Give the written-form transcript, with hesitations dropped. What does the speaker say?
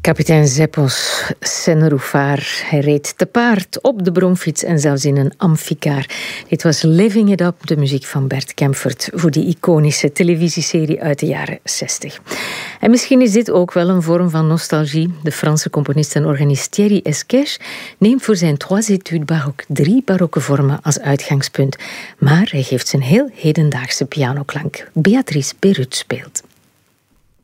Kapitein Zeppos, Senneroufaar. Hij reed te paard, op de bromfiets en zelfs in een amficar. Dit was Living It Up, de muziek van Bert Kaempfert voor die iconische televisieserie uit de jaren 60. En misschien is dit ook wel een vorm van nostalgie. De Franse componist en organist Thierry Esquèche neemt voor zijn Trois études baroque 3 barokke vormen als uitgangspunt. Maar hij geeft zijn heel hedendaagse pianoklank. Beatrice Perut speelt.